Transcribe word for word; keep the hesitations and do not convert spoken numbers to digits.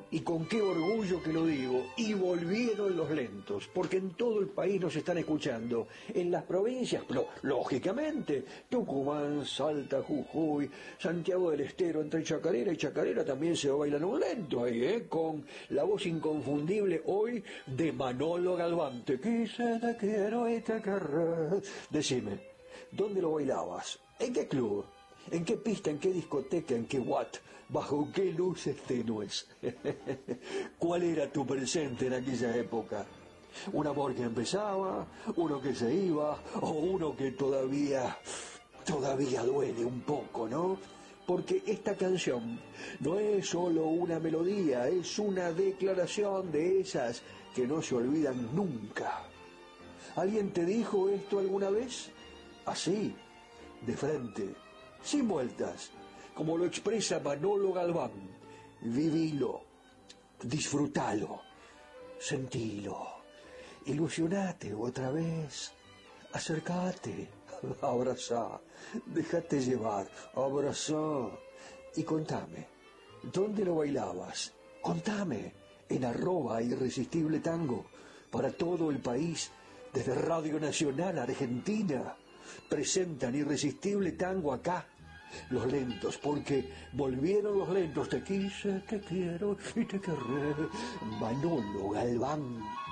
y con qué orgullo que lo digo, y volvieron los lentos, porque en todo el país nos están escuchando, en las provincias, pero, lógicamente, Tucumán, Salta, Jujuy, Santiago del Estero, entre Chacarera y Chacarera también se bailan un lento ahí, ¿eh? Con la voz inconfundible hoy de Manolo Galván. Te quise, te quiero y te querré. Decime, ¿dónde lo bailabas? ¿En qué club? ¿En qué pista? ¿En qué discoteca? ¿En qué watt? ¿Bajo qué luces tenues? ¿Cuál era tu presente en aquella época? ¿Un amor que empezaba? ¿Uno que se iba? ¿O uno que todavía, todavía duele un poco, no? Porque esta canción no es solo una melodía, es una declaración de esas que no se olvidan nunca. ¿Alguien te dijo esto alguna vez? Así, de frente, sin vueltas, como lo expresa Manolo Galván. Vivilo, disfrútalo, sentilo, ilusionate otra vez, acércate, abrazá, déjate llevar, abrazá y contame, ¿dónde lo bailabas? Contame, en arroba Irresistible Tango, para todo el país, desde Radio Nacional Argentina. Presentan Irresistible Tango acá, los lentos, porque volvieron los lentos. Te quise, te quiero y te querré. Manolo Galván.